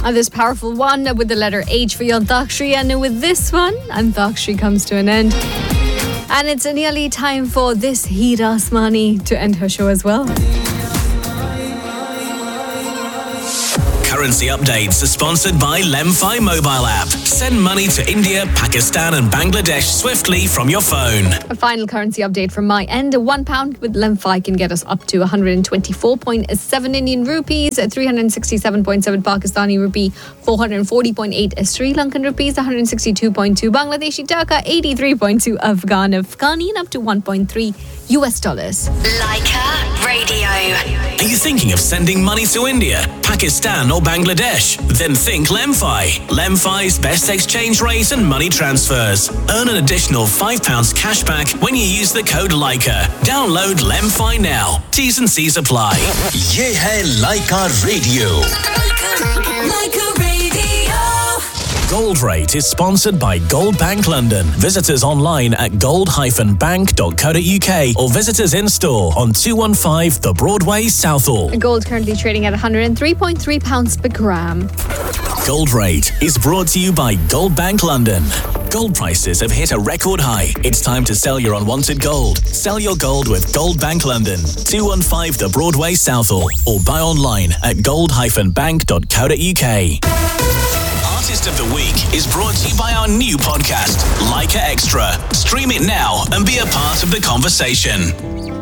This powerful one with the letter H for Antakshri, and with this one, Antakshri comes to an end. And it's nearly time for this Heera Asmani to end her show as well. Currency updates are sponsored by Lemfi mobile app. Send money to India, Pakistan and Bangladesh swiftly from your phone. A final currency update from my end. £1 with Lemfi can get us up to 124.7 Indian rupees, 367.7 Pakistani rupee, 440.8 Sri Lankan rupees, 162.2 Bangladeshi taka, 83.2 Afghani, and up to $1.3. Leica Radio. Are you thinking of sending money to India, Pakistan or Bangladesh? Then think Lemfi. Lemfi's best exchange rate and money transfers. Earn an additional £5 cashback when you use the code Leica. Download Lemfi now. T's and C's apply. ये है Leica Radio. Leica Radio. Gold Rate is sponsored by Gold Bank London. Visit us online at gold-bank.co.uk or visit us in store on 215 The Broadway, Southall. Gold currently trading at £103.3 per gram. Gold Rate is brought to you by Gold Bank London. Gold prices have hit a record high. It's time to sell your unwanted gold. Sell your gold with Gold Bank London, 215 The Broadway, Southall, or buy online at gold-bank.co.uk. Artist of the Week is brought to you by our new podcast, Leica Extra. Stream it now and be a part of the conversation.